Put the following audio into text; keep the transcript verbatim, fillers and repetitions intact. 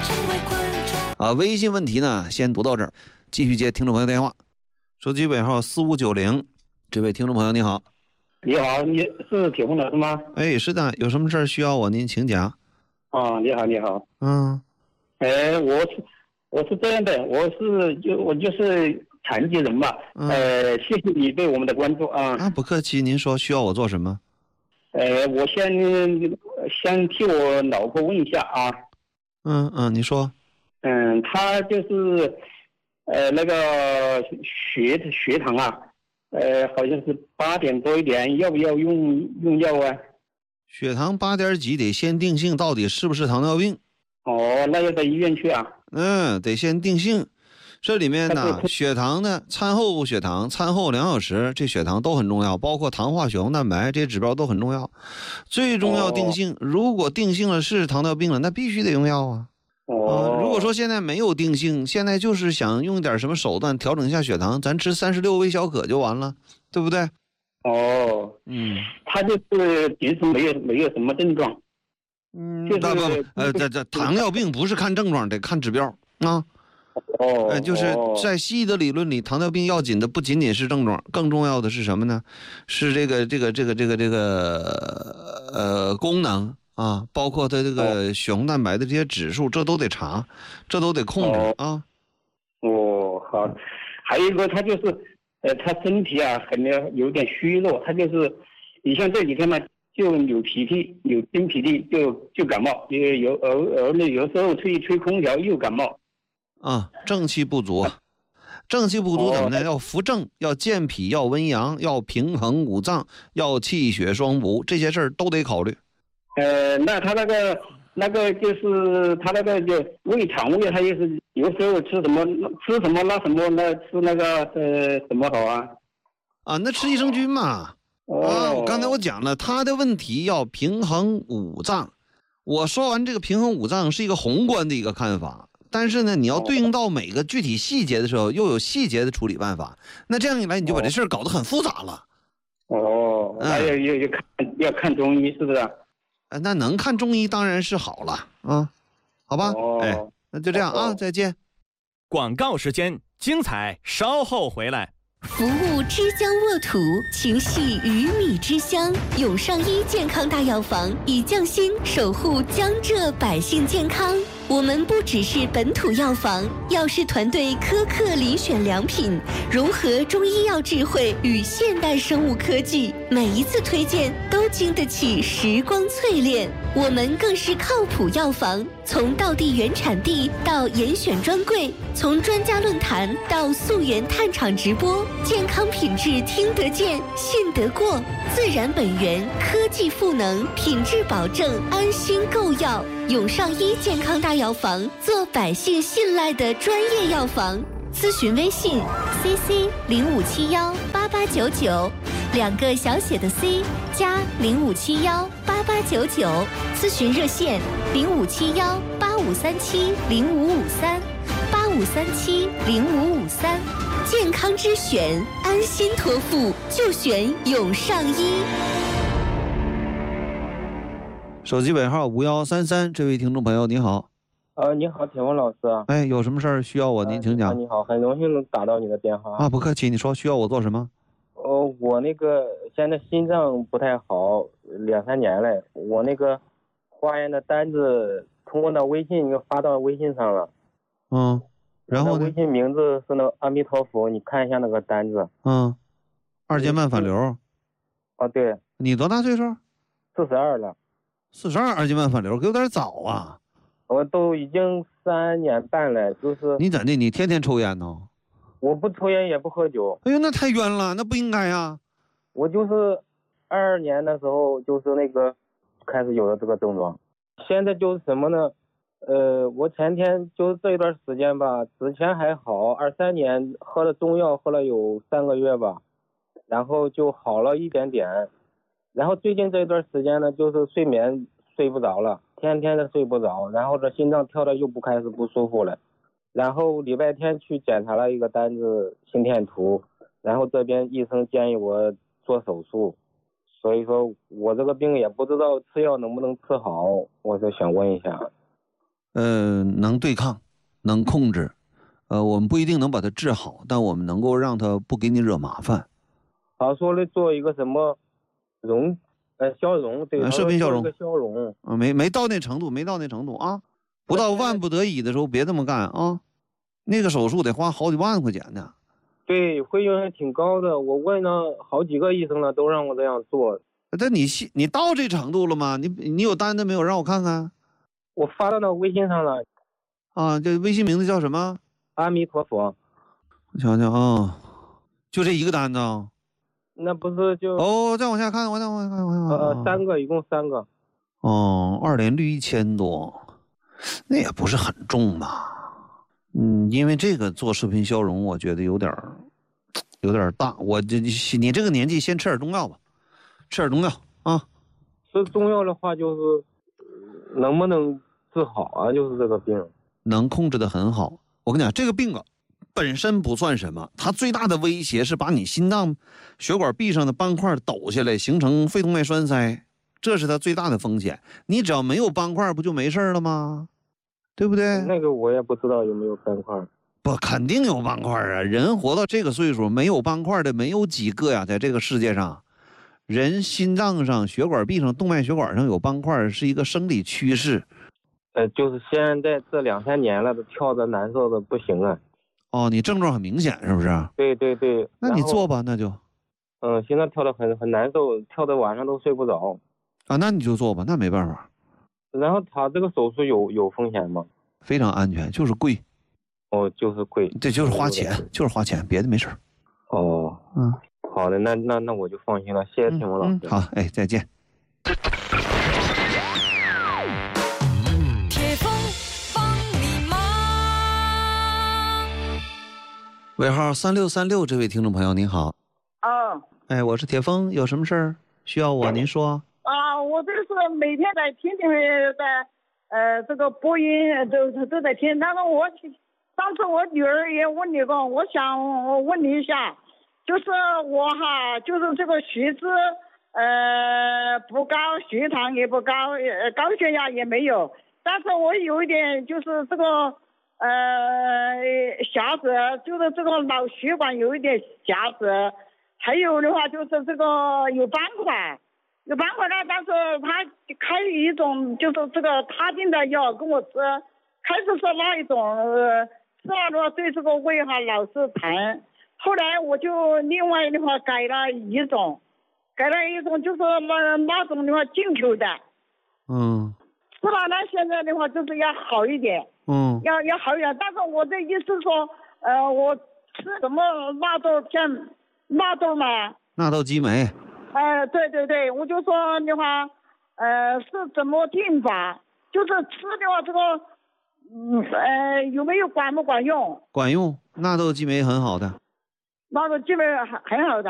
啊，微信问题呢，先读到这儿，继续接听众朋友电话。手机尾号四五九零，这位听众朋友你好。 你好，你是铁红老师吗？ 哎，是的，有什么事儿需要我，您请讲。 啊，你好，你好。 嗯， 哎，我是我是这样的，我是就我就是残疾人嘛。 嗯、 呃，谢谢你对我们的关注啊。 啊，不客气，您说需要我做什么？ 呃，我先先替我老婆问一下啊。 嗯嗯，你说。 嗯，她就是呃那个血血糖啊，呃好像是八点多一点，要不要用用药啊？ 血糖八点几，得先定性到底是不是糖尿病。 哦，那要到医院去啊？ 嗯，得先定性。这里面呢，血糖的餐后血糖、餐后两小时，这血糖都很重要，包括糖化血红蛋白这些指标都很重要。最重要定性，哦、如果定性了是糖尿病了，那必须得用药啊。 哦、 呃，如果说现在没有定性，现在就是想用点什么手段调整一下血糖，咱吃三十六味小可就完了，对不对？ 哦， 嗯， 他就是平时没有没有什么症状， 嗯，就是不不呃，这这糖尿病不是看症状，得看指标啊。 哦， 呃，就是在西医的理论里，糖尿病要紧的不仅仅是症状，更重要的是什么呢？是这个这个这个这个这个呃功能。啊，包括它这个血红蛋白的这些指数，这都得查，这都得控制啊。 哦，好，还有一个他就是，呃，他身体啊，很有点虚弱，他就是，你像这几天嘛，就扭鼻涕，扭筋皮涕，就就感冒，有有偶偶尔有时候吹吹空调又感冒。 啊，正气不足，正气不足怎么呢？哦、要扶正，要健脾，要温阳，要平衡五脏，要气血双补，这些事儿都得考虑。 呃，那他那个那个就是他那个就胃肠胃，他就是有时候吃什么吃什么那什么那吃那个呃什么好啊？ 啊，那吃益生菌嘛。 哦、 啊，我刚才我讲了，他的问题要平衡五脏。我说完这个平衡五脏是一个宏观的一个看法，但是呢，你要对应到每个具体细节的时候，又有细节的处理办法。那这样一来，你就把这事儿搞得很复杂了。 哦，那要要要看要看中医是不是？ 那能看中医当然是好了啊，好吧，哦、哎，那就这样啊，哦、再见。 广告时间，精彩稍后回来。 服务之江沃土，情系鱼米之乡。永上医健康大药房以匠心守护江浙百姓健康。我们不只是本土药房，药师团队苛刻遴选良品，融合中医药智慧与现代生物科技，每一次推荐都经得起时光淬炼。我们更是靠谱药房，从道地原产地到严选专柜，从专家论坛到溯源探厂直播，健康品质听得见、信得过，自然本源，科技赋能，品质保证，安心购药。永上医健康大药房，做百姓信赖的专业药房。咨询微信 C C 零五七幺八八九九，两个小写的 C 加零五七幺八八九九。咨询热线零五七幺八五三七零五五三八五三七零五五三。健康之选，安心托付就选永上医。 手机尾号五幺三三，这位听众朋友你好。 呃，你好，铁文老师。 哎，有什么事儿需要我？您请讲。 呃、你好，很荣幸能打到你的电话。 啊，不客气，你说需要我做什么？ 呃，我那个现在心脏不太好，两三年了。我那个化验的单子通过那微信就发到微信上了。 嗯，然后呢？ 微信名字是那个阿弥陀佛，你看一下那个单子。 嗯，二尖瓣反流。 哦，对。 你多大岁数？ 四十二了。 四十二二尖瓣反流，有点早啊。 我都已经三年半了，就是你怎的？你天天抽烟呢？ 我不抽烟也不喝酒。 哎呦，那太冤了，那不应该呀。 我就是二二年的时候，就是那个开始有了这个症状。现在就是什么呢？呃，我前天就是这一段时间吧，之前还好，二三年喝了中药喝了有三个月吧，然后就好了一点点。然后最近这一段时间呢，就是睡眠睡不着了，天天的睡不着，然后这心脏跳的又不开始不舒服了。然后礼拜天去检查了一个单子心电图，然后这边医生建议我做手术，所以说我这个病也不知道吃药能不能治好，我就想问一下。 呃，能对抗，能控制，呃，我们不一定能把它治好，但我们能够让它不给你惹麻烦。 他说的做一个什么容，呃，消融，对， 呃射频消融， 一个消融， 啊，没没到那程度，没到那程度啊，不到万不得已的时候别这么干啊，那个手术得花好几万块钱呢。 对，费用还挺高的，我问了好几个医生了，都让我这样做。 但你你到这程度了吗？你你有单子没有？让我看看。 我发到那微信上了。 啊，这微信名字叫什么？ 阿弥陀佛。 我瞧瞧啊，就这一个单子啊。 那不是就哦，再往下看，我再往下看，往下看。 呃，三个，一共三个。 哦，二联率一千多，那也不是很重吧？嗯，因为这个做射频消融，我觉得有点有点大。我这你这个年纪先吃点中药吧，吃点中药啊。 吃中药的话，就是能不能治好啊？就是这个病能控制的很好。我跟你讲，这个病啊，本身不算什么，它最大的威胁是把你心脏血管壁上的斑块抖下来，形成肺动脉栓塞，这是它最大的风险。你只要没有斑块，不就没事了吗？对不对？ 那个我也不知道有没有斑块。 不，肯定有斑块啊！人活到这个岁数，没有斑块的没有几个呀，在这个世界上，人心脏上、血管壁上、动脉血管上有斑块是一个生理趋势。 呃，就是现在这两三年了，都跳的难受的不行啊。 哦，你症状很明显是不是？ 对对对。 那你做吧，那就。 嗯，现在跳的很很难受，跳的晚上都睡不着。 啊，那你就做吧，那没办法。 然后他这个手术有有风险吗？ 非常安全，就是贵。 哦，就是贵。 这就是花钱，就是花钱，别的没事。 哦， 嗯， 好的，那那那我就放心了，谢谢天文老师。 嗯嗯、好，哎，再见。 铁峰帮你忙。 尾号三六三六，这位听众朋友您好。 啊， 哎，我是铁峰，有什么事儿需要我？您说。 啊，我这是每天在听听在呃这个播音都都在听，但是我上次我女儿也问你过，我想问你一下，就是我哈，就是这个血脂呃不高，血糖也不高，呃高血压也没有，但是我有一点就是这个呃狭窄，就是这个脑血管有一点狭窄，还有的话就是这个有斑块。有斑块呢，但是他开一种就是这个他定的药跟我吃，开始是那一种，呃，吃了的话对这个胃哈老是疼，后来我就另外的话改了一种，改了一种就是那那种的话进口的， 嗯， 吃了呢现在的话就是要好一点， 嗯， 要要好一点，但是我的意思说，呃，我吃什么纳豆片，纳豆嘛， 纳豆激酶。 呃，对对对，我就说的话，呃，是怎么定法？就是吃的话，这个，嗯，呃，有没有管不管用？ 管用，纳豆激酶很好的。 纳豆激酶很很好的。